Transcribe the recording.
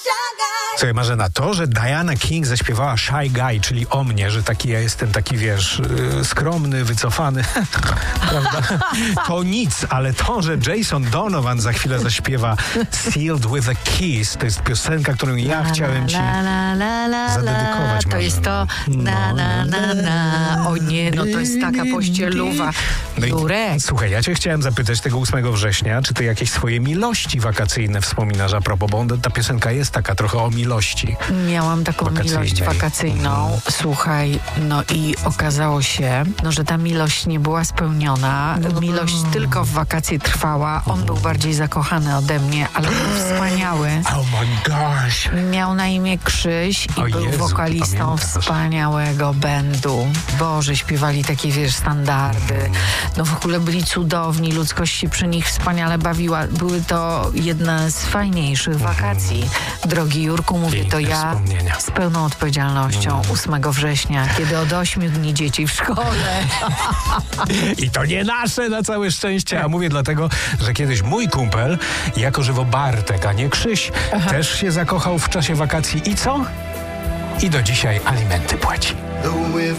Słuchaj, Marzena, to, że Diana King zaśpiewała Shy Guy, czyli o mnie, że taki ja jestem taki, wiesz, skromny, wycofany, prawda? To nic, ale to, że Jason Donovan za chwilę zaśpiewa Sealed with a Kiss, to jest piosenka, którą ja chciałem ci zadedykować. To jest to O nie, no to jest taka pościeluwa. Jurek. Słuchaj, ja cię chciałem zapytać tego 8 września, czy ty jakieś swoje miłości wakacyjne wspominasz a propos, bo ta piosenka jest taka trochę o miłości. Miałam taką miłość wakacyjną. Słuchaj, no i okazało się, że ta miłość nie była spełniona. Miłość tylko w wakacje trwała. On był bardziej zakochany ode mnie, ale był wspaniały. Oh my gosh. Miał na imię Krzyś i był wokalistą wspaniałego bandu. Boże, śpiewali takie, wiesz, standardy. No w ogóle byli cudowni, ludzkość się przy nich wspaniale bawiła. Były to jedne z fajniejszych wakacji. Drogi Jurku, mówię to ja z pełną odpowiedzialnością 8 września, kiedy od 8 dni dzieci w szkole. I to nie nasze na całe szczęście, a mówię dlatego, że kiedyś mój kumpel, jako żywo Bartek, a nie Krzyś, też się zakochał w czasie wakacji i co? I do dzisiaj alimenty płaci.